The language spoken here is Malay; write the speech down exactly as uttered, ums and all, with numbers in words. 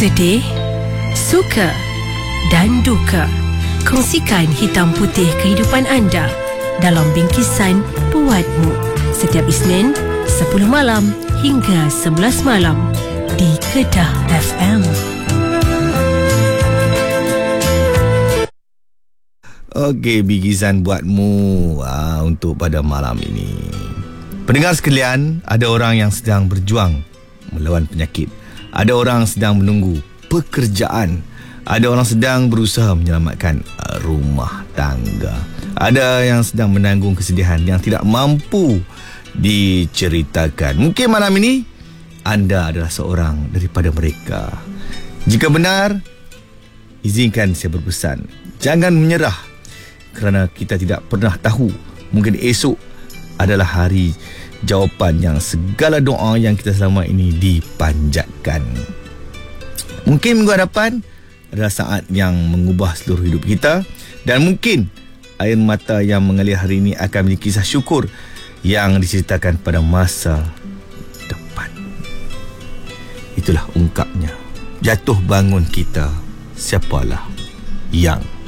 Sedih, suka dan duka. Kongsikan hitam putih kehidupan anda dalam bingkisan Buatmu setiap Isnin sepuluh malam hingga sebelas malam di Kedah F M. Okey, bingkisan Buatmu ah, untuk pada malam ini. Pendengar sekalian, ada orang yang sedang berjuang melawan penyakit. Ada orang sedang menunggu pekerjaan. Ada orang sedang berusaha menyelamatkan rumah tangga. Ada yang sedang menanggung kesedihan yang tidak mampu diceritakan. Mungkin malam ini anda adalah seorang daripada mereka. Jika benar, izinkan saya berpesan, jangan menyerah, kerana kita tidak pernah tahu, mungkin esok adalah hari jawapan yang segala doa yang kita selama ini dipanjatkan. Mungkin minggu hadapan adalah saat yang mengubah seluruh hidup kita, dan mungkin air mata yang mengalir hari ini akan menjadi kisah syukur yang diceritakan pada masa depan. Itulah ungkapnya. Jatuh bangun kita, siapalah yang